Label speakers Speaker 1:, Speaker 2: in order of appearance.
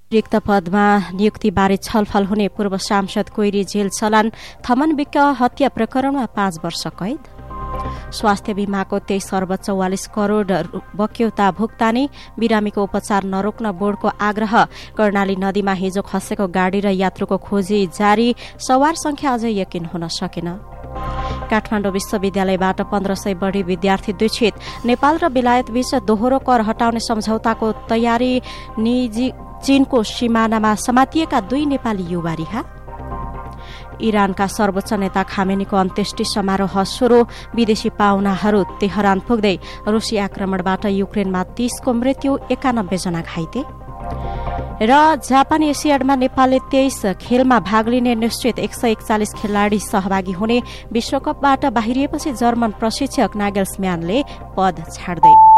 Speaker 1: रिक्त पदमा नियुक्तिबारे छलफल हुने पूर्व सांसद कोइरी जेल चलान, थमन विक्क हत्या प्रकरणमा 5 वर्ष कैद। स्वास्थ्य बीमाको 23 अर्ब 44 करोड़ बक्यौता भुक्तानी, बिरामीको उपचार नरोक्न बोर्डको आग्रह। कर्णाली नदीमा हिजो खसेको गाड़ी र यात्रुको खोजी जारी, सवार संख्या अझै यकिन हुन सकेन। काठमाडौँ विश्वविद्यालयबाट 1500 बढ़ी विद्यार्थी दुक्षित। नेपाल र बेलायत बीच दोहोरो कर हटाउने सम्झौताको तयारी, चीनको सीमानामा समातिएका 2 नेपाली युवा रिहा। इरानका सर्वोच्च नेता खामेनीको अन्त्येष्टि समारोह शुरू, विदेशी पाहुनाहरू तेहरान पुग्दै। रुसी आक्रमणबाट युक्रेनमा 30 को मृत्यु, 91 जना घाइते। र जापानी एसियाडमा नेपालले 23 खेलमा भाग लिने निश्चित, 141 खेलाड़ी सहभागी हुने। विश्वकपबाट बाहिरिएपछि जर्मन प्रशिक्षक नागेल्सम्यानले पद छाड्दै।